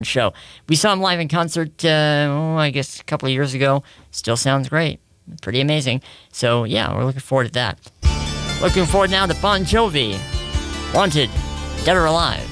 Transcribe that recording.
show. We saw him live in concert, I guess a couple of years ago. Still sounds great. Pretty amazing. So, yeah, we're looking forward to that. Looking forward now to Bon Jovi. Wanted, Dead or Alive.